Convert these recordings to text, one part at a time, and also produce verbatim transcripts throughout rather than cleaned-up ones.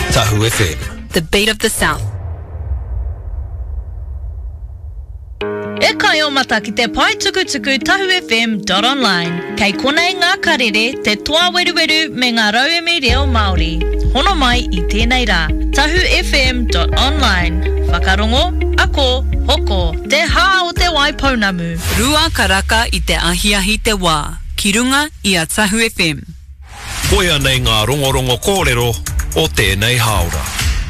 Tahu F M. The beat of the South. E kai o mata ki te pai tuku tuku tahu f m dot online. Kei konei ngā karere, te toa weru weru me ngā rauemi reo Māori. Hono mai i tēnei rā. tahu f m dot online. Whakarongo, ako, hoko, te hā o te waipounamu. Rua karaka i te ahiahi te wā. Ki runga i a Tahu F M. Koia nei ngā rongorongo kōrero o tēnei haora.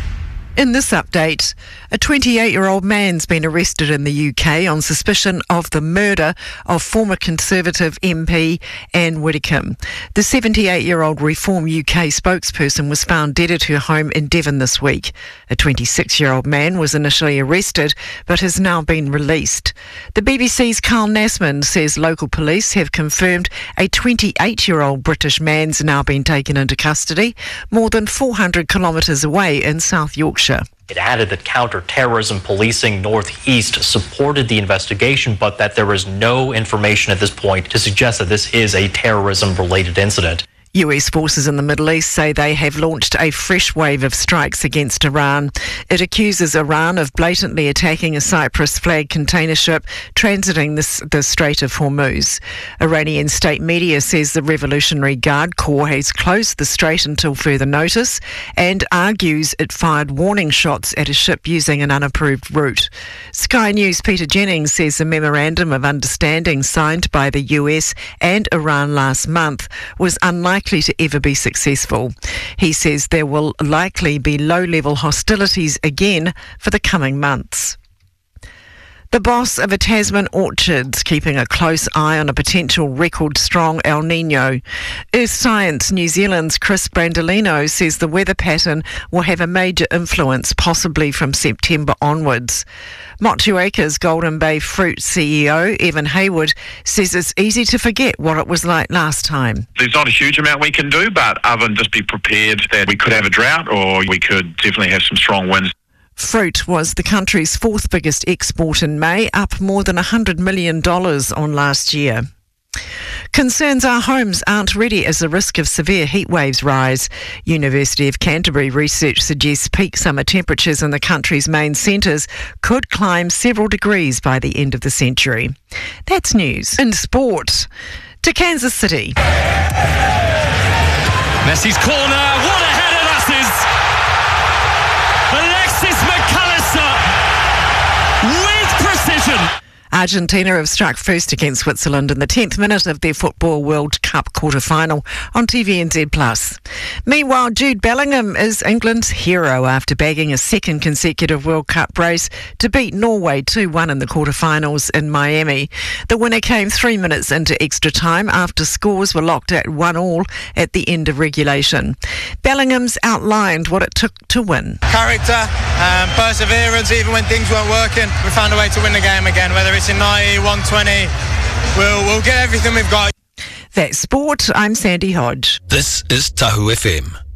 In this update, a twenty-eight-year-old man's been arrested in the U K on suspicion of the murder of former Conservative M P Anne Widdecombe. The seventy-eight-year-old Reform U K spokesperson was found dead at her home in Devon this week. A twenty-six-year-old man was initially arrested but has now been released. The B B C's Carl Nasman says local police have confirmed a twenty-eight-year-old British man's now been taken into custody more than four hundred kilometres away in South Yorkshire. It added that counter-terrorism policing Northeast supported the investigation, but that there is no information at this point to suggest that this is a terrorism-related incident. U S forces in the Middle East say they have launched a fresh wave of strikes against Iran. It accuses Iran of blatantly attacking a Cyprus flag container ship transiting this, the Strait of Hormuz. Iranian state media says the Revolutionary Guard Corps has closed the strait until further notice and argues it fired warning shots at a ship using an unapproved route. Sky News' Peter Jennings says the memorandum of understanding signed by the U S and Iran last month was unlikely to ever be successful. He says there will likely be low-level hostilities again for the coming months. The boss of a Tasman orchard's keeping a close eye on a potential record-strong El Niño. Earth Science New Zealand's Chris Brandolino says the weather pattern will have a major influence, possibly from September onwards. Motueka's Golden Bay Fruit C E O, Evan Hayward, says it's easy to forget what it was like last time. There's not a huge amount we can do, but other than just be prepared that we could have a drought or we could definitely have some strong winds. Fruit was the country's fourth biggest export in May, up more than one hundred million dollars on last year. Concerns our homes aren't ready as the risk of severe heat waves rise. University of Canterbury research suggests peak summer temperatures in the country's main centres could climb several degrees by the end of the century. That's news. In sport, to Kansas City. Messi's corner, what a header that is! Alexis McAllister with precision. Argentina have struck first against Switzerland in the tenth minute of their Football World Cup quarter-final on T V N Z plus. Meanwhile, Jude Bellingham is England's hero after bagging a second consecutive World Cup brace to beat Norway two one in the quarter-finals in Miami. The winner came three minutes into extra time after scores were locked at one all at the end of regulation. Bellingham's outlined what it took to win. Character, um, perseverance, even when things weren't working, we found a way to win the game again, whether it's in ninety, one twenty, we'll, we'll get everything we've got. That's sport. I'm Sandy Hodge. This is Tahu F M.